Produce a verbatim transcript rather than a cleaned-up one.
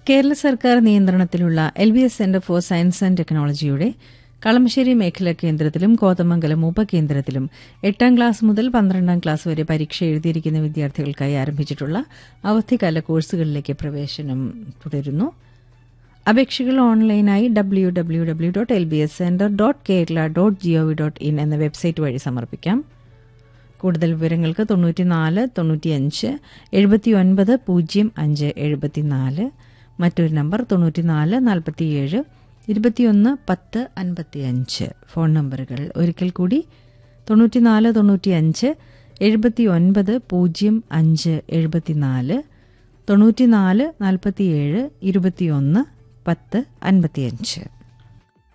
കേരള സർക്കാർ നിയന്ത്രണത്തിലുള്ള L B S centre for science and ടെക്നോളജിയുടെ കളമശ്ശേരി മേഖലാ കേന്ദ്രത്തിലും കോതമംഗലം ഉപകേന്ദ്രത്തിലും എട്ടാം ക്ലാസ് മുതൽ പന്ത്രണ്ടാം ക്ലാസ് വരെ പരീക്ഷ എഴുതിയിരിക്കുന്ന വിദ്യാർത്ഥികൾക്കായി ആരംഭിച്ചിട്ടുള്ള അവധിക്കാല കോഴ്സുകളിലേക്ക് പ്രവേശനം തുടരുന്നു. അപേക്ഷകൾ ഓൺലൈനായി W W W dot L B S centre dot Kerala dot G O V dot in എന്ന വെബ്സൈറ്റ് വഴി സമർപ്പിക്കാം. കൂടുതൽ വിവരങ്ങൾക്ക് തൊണ്ണൂറ്റിനാല് തൊണ്ണൂറ്റിയഞ്ച് എഴുപത്തിയൊൻപത് പൂജ്യം അഞ്ച് എഴുപത്തിനാല്, മറ്റൊരു നമ്പർ തൊണ്ണൂറ്റിനാല് നാൽപ്പത്തിയേഴ് ഇരുപത്തിയൊന്ന് പത്ത് അൻപത്തിയഞ്ച്. ഫോൺ നമ്പറുകൾ ഒരിക്കൽ കൂടി: തൊണ്ണൂറ്റിനാല് തൊണ്ണൂറ്റിയഞ്ച് എഴുപത്തിയൊൻപത് പൂജ്യം അഞ്ച് എഴുപത്തിനാല്, തൊണ്ണൂറ്റിനാല് നാൽപ്പത്തിയേഴ് ഇരുപത്തിയൊന്ന് പത്ത് അൻപത്തിയഞ്ച്.